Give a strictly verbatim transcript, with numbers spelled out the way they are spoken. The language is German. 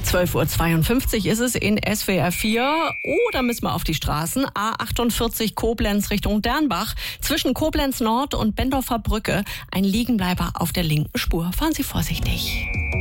zwölf Uhr zweiundfünfzig ist es in S W R vier. Oh, da müssen wir auf die Straßen. A achtundvierzig Koblenz Richtung Dernbach. Zwischen Koblenz Nord und Bendorfer Brücke ein Liegenbleiber auf der linken Spur. Fahren Sie vorsichtig.